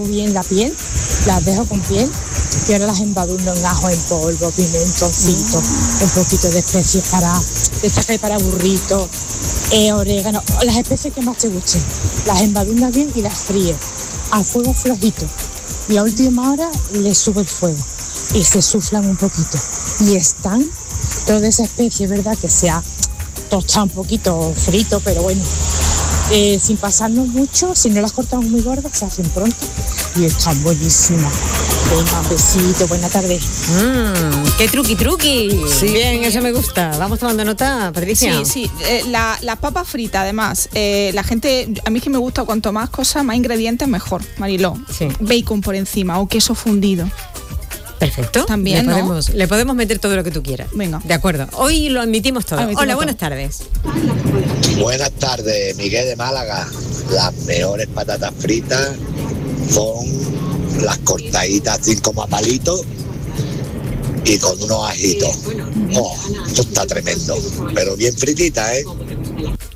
bien la piel, las dejo con piel y ahora las embadurno en ajo en polvo, pimentoncito, un poquito de especies de estas que hay para burritos, orégano, las especies que más te gusten. Las embadurnas bien y las fríes a fuego flojito. Y a última hora les sube el fuego y se suflan un poquito. Y están toda esa especie, ¿verdad? Que se ha tostado un poquito frito, pero bueno, sin pasarnos mucho, si no las cortamos muy gordas, se hacen pronto y están buenísimas. Venga, un besito, buena tarde. ¡Qué truqui! Sí. Bien, eso me gusta. Vamos tomando nota, Patricia. Sí. Las papas fritas, además. La gente, a mí que me gusta cuanto más cosas, más ingredientes, mejor, Mariló. Sí. Bacon por encima o queso fundido. Perfecto. También, le podemos meter todo lo que tú quieras. Venga. De acuerdo. Hoy lo admitimos todo. Admitimos Hola, todo. buenas tardes. Buenas tardes, Miguel de Málaga. Las mejores patatas fritas son las cortaditas así como a palitos y con unos ajitos. Esto está tremendo, pero bien fritita, ¿eh?